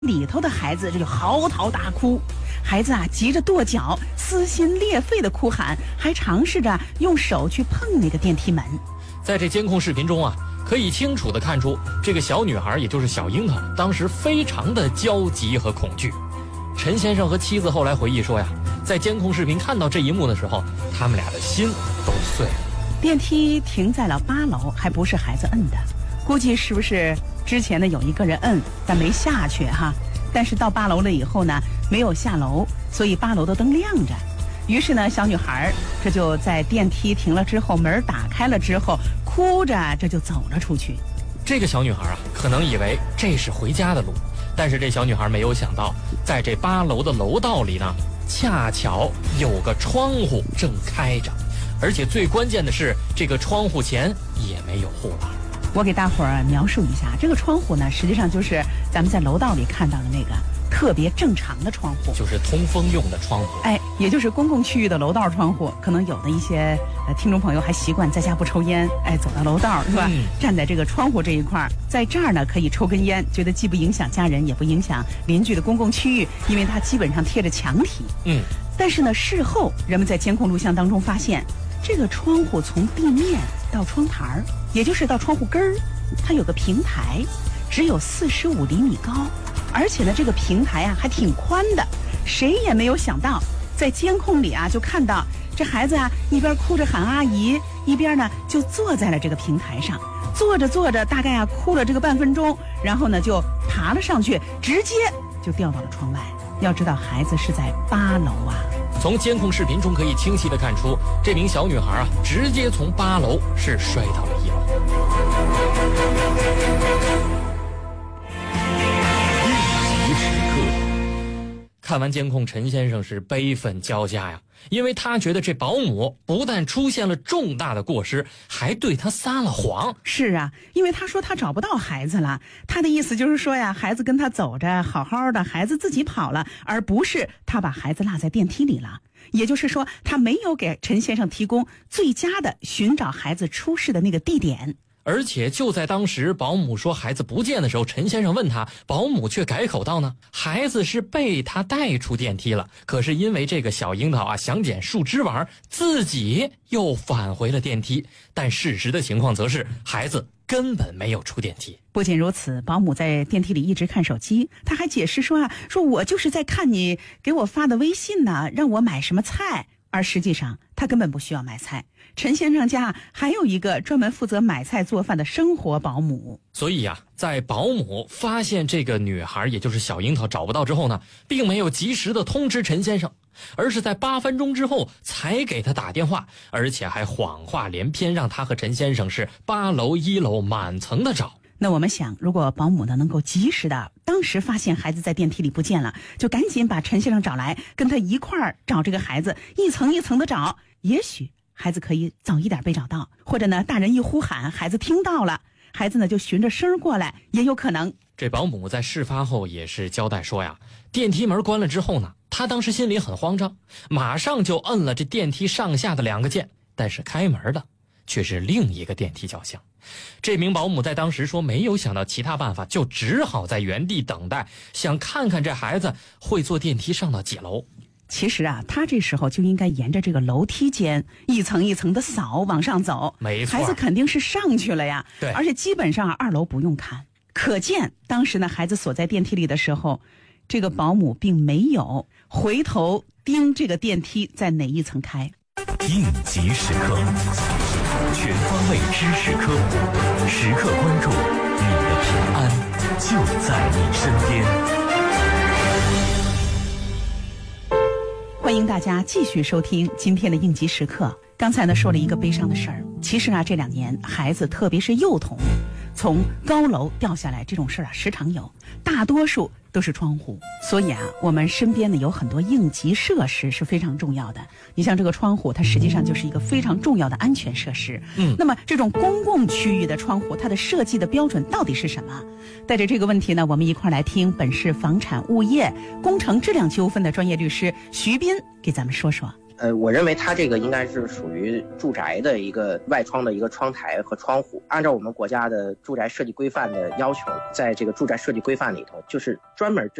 里头的孩子这就嚎啕大哭，孩子啊急着跺脚，撕心裂肺的哭喊，还尝试着用手去碰那个电梯门。 在这监控视频中啊，可以清楚地看出这个小女孩，也就是小樱桃，当时非常的焦急和恐惧。陈先生和妻子后来回忆说呀，在监控视频看到这一幕的时候，他们俩的心都碎了。 电梯停在了8楼，还不是孩子摁的，估计是不是之前呢有一个人摁但没下去哈？但是到8楼了以后呢，没有下楼，所以8楼的灯亮着。于是呢，小女孩这就在电梯停了之后，门打开了之后，哭着这就走了出去。 这个小女孩啊，可能以为这是回家的路，但是这小女孩没有想到，在这8楼的楼道里呢，恰巧有个窗户正开着，而且最关键的是，这个窗户前也没有护栏。 我给大伙儿描述一下，这个窗户呢，实际上就是咱们在楼道里看到的那个特别正常的窗户， 就是通风用的窗户。 也就是公共区域的楼道窗户。可能有的一些听众朋友还习惯在家不抽烟，走到楼道是吧？站在这个窗户这一块，在这儿呢可以抽根烟，觉得既不影响家人，也不影响邻居的公共区域，因为它基本上贴着墙体。但是呢，事后人们在监控录像当中发现，这个窗户从地面到窗台儿，也就是到窗户根儿，它有个平台，只有45厘米高，而且呢，这个平台啊还挺宽的。谁也没有想到，在监控里啊就看到这孩子啊一边哭着喊阿姨，一边呢就坐在了这个平台上，坐着坐着，大概啊哭了这个半分钟，然后呢就爬了上去，直接就掉到了窗外。要知道，孩子是在8楼啊。 从监控视频中可以清晰地看出，这名小女孩啊，直接从8楼是摔到了1楼。 应急时刻。 看完监控，陈先生是悲愤交加呀，因为他觉得这保姆不但出现了重大的过失，还对他撒了谎。 是啊，因为他说他找不到孩子了，他的意思就是说呀，孩子跟他走着好好的，孩子自己跑了，而不是他把孩子落在电梯里了。也就是说，他没有给陈先生提供最佳的寻找孩子出事的那个地点。 而且就在当时保姆说孩子不见的时候，陈先生问他，保姆却改口道呢，孩子是被他带出电梯了，可是因为这个小樱桃啊想捡树枝玩，自己又返回了电梯。但事实的情况则是，孩子根本没有出电梯。 不仅如此，保姆在电梯里一直看手机，他还解释说说我就是在看你给我发的微信呢，让我买什么菜。而实际上他根本不需要买菜，陈先生家还有一个专门负责买菜做饭的生活保姆。 所以啊，在保姆发现这个女孩，也就是小樱桃找不到之后呢，并没有及时的通知陈先生，而是在8分钟之后才给他打电话，而且还谎话连篇，让他和陈先生是8楼1楼满层的找。 那我们想，如果保姆呢能够及时的当时发现孩子在电梯里不见了，就赶紧把陈先生找来，跟他一块儿找这个孩子，一层一层的找，也许孩子可以早一点被找到，或者呢大人一呼喊，孩子听到了，孩子呢就循着声过来，也有可能。 这保姆在事发后也是交代说呀，电梯门关了之后呢，他当时心里很慌张，马上就摁了这电梯上下的2个键，但是开门的却是另一个电梯脚箱。这名保姆在当时说没有想到其他办法，就只好在原地等待，想看看这孩子会坐电梯上到几楼。 其实啊，他这时候就应该沿着这个楼梯间一层一层的扫往上走。 没错， 孩子肯定是上去了呀。 对， 而且基本上2楼不用看。可见当时呢，孩子锁在电梯里的时候，这个保姆并没有回头盯这个电梯在哪一层开。 应急时刻，全方位知识科普，时刻关注你的平安就在你身边。 欢迎大家继续收听今天的应急时刻。刚才呢说了一个悲伤的事儿，其实啊这2年孩子特别是幼童从高楼掉下来这种事儿啊时常有，大多数都是窗户。所以啊我们身边呢有很多应急设施是非常重要的。你像这个窗户，它实际上就是一个非常重要的安全设施。那么这种公共区域的窗户，它的设计的标准到底是什么？带着这个问题呢，我们一块来听本市房产物业工程质量纠纷的专业律师徐斌给咱们说说。 我认为它这个应该是属于住宅的一个外窗的一个窗台和窗户。按照我们国家的住宅设计规范的要求，在这个住宅设计规范里头，就是专门